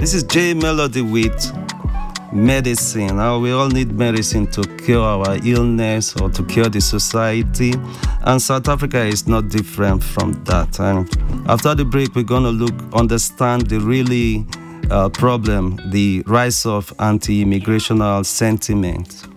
This is J Melody with medicine. We all need medicine to cure our illness or to cure the society. And South Africa is not different from that. And after the break, we're going to understand the really problem, the rise of anti-immigrational sentiment.